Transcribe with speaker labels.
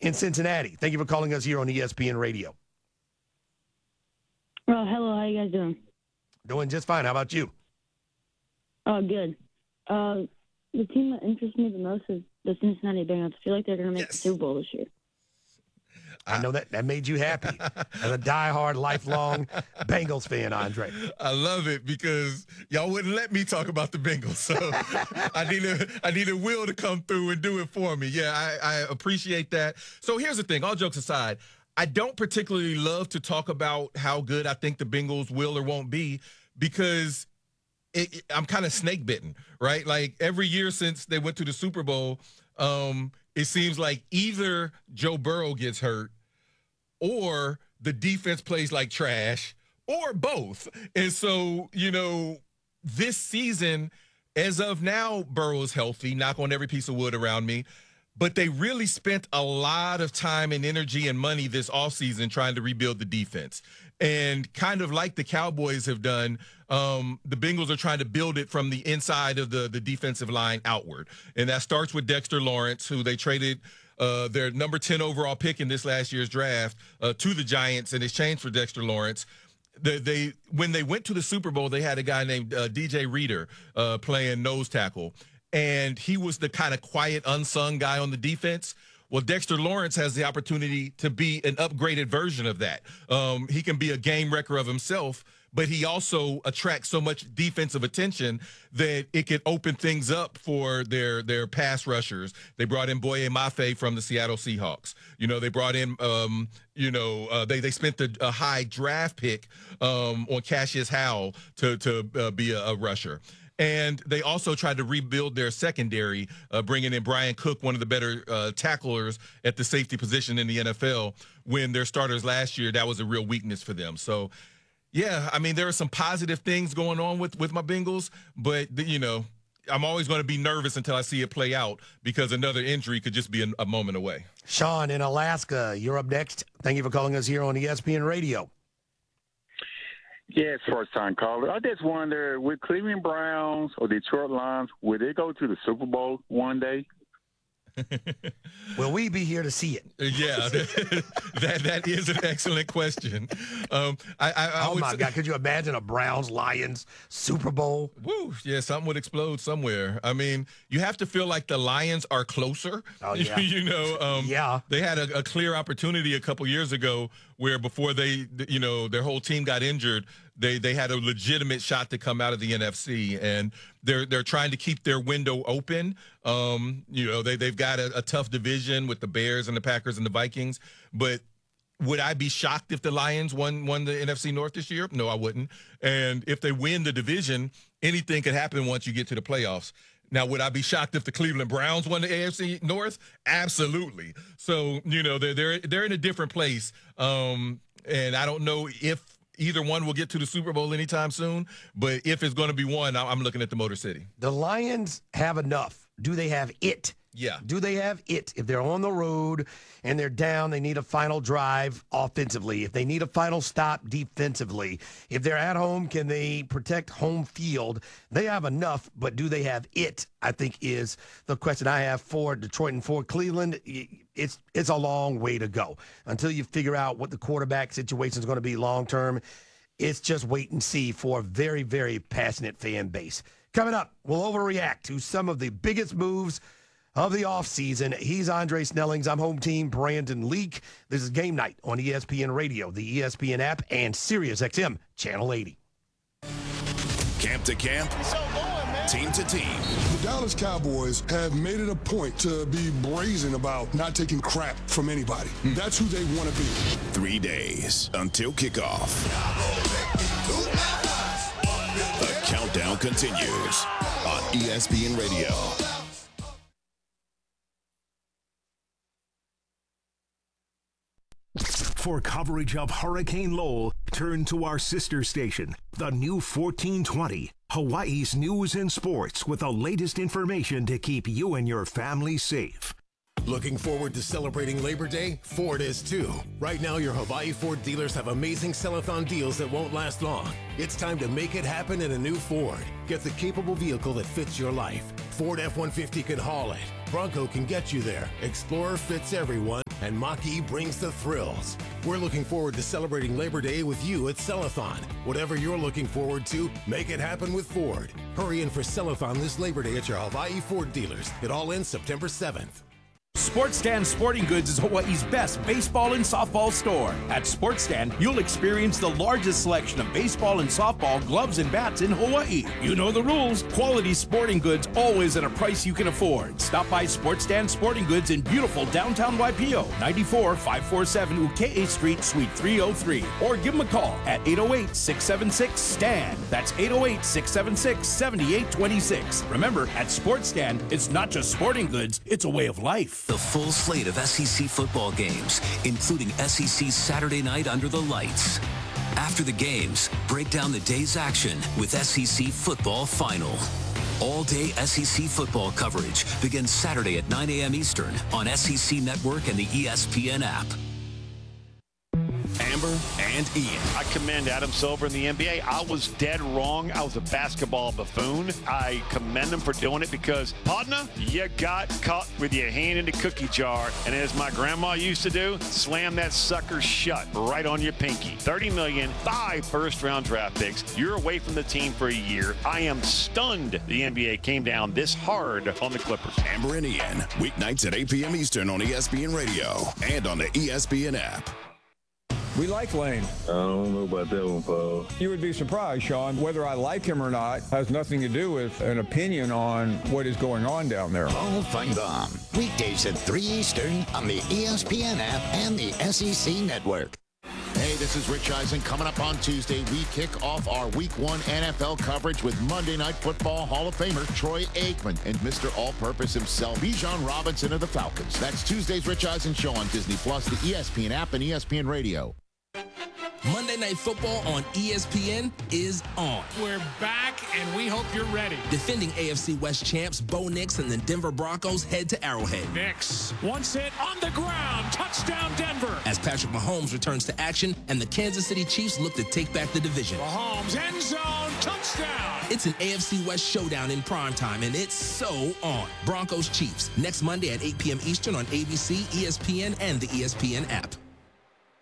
Speaker 1: in Cincinnati. Thank you for calling us here on ESPN Radio.
Speaker 2: Oh, hello. How you guys doing?
Speaker 1: Doing just fine. How about you?
Speaker 2: Oh, good. The team that interests me the most is the Cincinnati Bengals. I feel like they're going to make the Super Bowl this year.
Speaker 1: I know that made you happy as a diehard, lifelong Bengals fan, Andre.
Speaker 3: I love it because y'all wouldn't let me talk about the Bengals, so I needed Will to come through and do it for me. Yeah, I appreciate that. So here's the thing. All jokes aside, I don't particularly love to talk about how good I think the Bengals will or won't be because I'm kind of snake bitten, right? Like every year since they went to the Super Bowl, it seems like either Joe Burrow gets hurt or the defense plays like trash or both. And so, this season, as of now, Burrow's healthy, knock on every piece of wood around me. But they really spent a lot of time and energy and money this offseason trying to rebuild the defense. And kind of like the Cowboys have done, the Bengals are trying to build it from the inside of the defensive line outward. And that starts with Dexter Lawrence, who they traded their number 10 overall pick in this last year's draft to the Giants in exchange for Dexter Lawrence. When they went to the Super Bowl, they had a guy named DJ Reader playing nose tackle. And he was the kind of quiet, unsung guy on the defense. Well, Dexter Lawrence has the opportunity to be an upgraded version of that. He can be a game wrecker of himself, but he also attracts so much defensive attention that it can open things up for their pass rushers. They brought in Boye Mafe from the Seattle Seahawks. They brought in, they spent a high draft pick on Cassius Howell to be a rusher. And they also tried to rebuild their secondary, bringing in Brian Cook, one of the better tacklers at the safety position in the NFL. When their starters last year, that was a real weakness for them. So, yeah, I mean, there are some positive things going on with my Bengals, but, I'm always going to be nervous until I see it play out because another injury could just be a moment away.
Speaker 1: Sean in Alaska, you're up next. Thank you for calling us here on ESPN Radio.
Speaker 4: Yes, first-time caller. I just wonder, with Cleveland Browns or Detroit Lions, will they go to the Super Bowl one day?
Speaker 1: Will we be here to see it?
Speaker 3: Yeah, that is an excellent question.
Speaker 1: Oh, my God. Could you imagine a Browns-Lions Super Bowl?
Speaker 3: Woo, yeah, something would explode somewhere. I mean, you have to feel like the Lions are closer.
Speaker 1: Oh, yeah.
Speaker 3: Yeah. They had a clear opportunity a couple years ago where before their whole team got injured, they had a legitimate shot to come out of the NFC, and they're trying to keep their window open. They've got a tough division with the Bears and the Packers and the Vikings, but would I be shocked if the Lions won the NFC North this year? No, I wouldn't. And if they win the division, anything could happen once you get to the playoffs. Now, would I be shocked if the Cleveland Browns won the AFC North? Absolutely. So, they're in a different place. And I don't know if either one will get to the Super Bowl anytime soon, but if it's going to be one, I'm looking at the Motor City.
Speaker 1: The Lions have enough. Do they have it?
Speaker 3: Yeah.
Speaker 1: Do they have it? If they're on the road and they're down, they need a final drive offensively. If they need a final stop defensively. If they're at home, can they protect home field? They have enough, but do they have it, I think, is the question I have for Detroit and for Cleveland. It's a long way to go until you figure out what the quarterback situation is going to be long term. It's just wait and see for a very, very passionate fan base. Coming up, we'll overreact to some of the biggest moves of the offseason. He's Andre Snellings. I'm home team Brandon Leak. This is Game Night on ESPN Radio, the ESPN app, and SiriusXM Channel 80.
Speaker 5: Camp to camp, team to team.
Speaker 6: The Dallas Cowboys have made it a point to be brazen about not taking crap from anybody. That's who they want to be.
Speaker 5: 3 days until kickoff. The countdown continues on ESPN Radio.
Speaker 7: For coverage of Hurricane Lowell, turn to our sister station, the new 1420, Hawaii's news and sports with the latest information to keep you and your family safe.
Speaker 8: Looking forward to celebrating Labor Day? Ford is too. Right now, your Hawaii Ford dealers have amazing sell-a-thon deals that won't last long. It's time to make it happen in a new Ford. Get the capable vehicle that fits your life. Ford F-150 can haul it. Bronco can get you there. Explorer fits everyone. and Mach-E brings the thrills. We're looking forward to celebrating Labor Day with you at Cellathon. Whatever you're looking forward to, make it happen with Ford. Hurry in for Cellathon this Labor Day at your Hawaii Ford dealers. It all ends September 7th.
Speaker 9: Sports Stand Sporting Goods is Hawaii's best baseball and softball store. At Sports Stand, you'll experience the largest selection of baseball and softball gloves and bats in Hawaii. You know the rules. Quality sporting goods always at a price you can afford. Stop by Sports Stand Sporting Goods in beautiful downtown Waipio, 94-547 Ukea Street, Suite 303. Or give them a call at 808-676-STAND. That's 808-676-7826. Remember, at Sports Stand, it's not just sporting goods, it's a way of life.
Speaker 10: The full slate of SEC football games, including SEC's Saturday night under the lights. After the games, break down the day's action with SEC Football Final. All-day SEC football coverage begins Saturday at 9 a.m. Eastern on SEC Network and the ESPN app.
Speaker 5: Amber and Ian.
Speaker 11: I commend Adam Silver in the NBA. I was dead wrong. I was a basketball buffoon. I commend him for doing it because, partner, you got caught with your hand in the cookie jar. And as my grandma used to do, slam that sucker shut right on your pinky. $30 million, 5 first-round draft picks. You're away from the team for a year. I am stunned the NBA came down this hard on the Clippers.
Speaker 5: Amber and Ian, weeknights at 8 p.m. Eastern on ESPN Radio and on the ESPN app.
Speaker 12: We like Lane.
Speaker 13: I don't know about that one, Paul.
Speaker 12: You would be surprised, Sean. Whether I like him or not has nothing to do with an opinion on what is going on down there.
Speaker 14: Paul Feinbaum, weekdays at 3 Eastern on the ESPN app and the SEC Network.
Speaker 15: Hey, this is Rich Eisen. Coming up on Tuesday, we kick off our Week 1 NFL coverage with Monday Night Football Hall of Famer Troy Aikman and Mr. All-Purpose himself, Bijan Robinson of the Falcons. That's Tuesday's Rich Eisen Show on Disney+, the ESPN app, and ESPN Radio.
Speaker 16: Monday Night Football on ESPN is on.
Speaker 17: We're back, and we hope you're ready.
Speaker 16: Defending AFC West champs Bo Nix and the Denver Broncos head to Arrowhead.
Speaker 17: Nix, once hit on the ground, touchdown Denver.
Speaker 16: As Patrick Mahomes returns to action and the Kansas City Chiefs look to take back the division.
Speaker 17: Mahomes, end zone, touchdown.
Speaker 16: It's an AFC West showdown in primetime, and it's so on. Broncos Chiefs, next Monday at 8 p.m. Eastern on ABC, ESPN, and the ESPN app.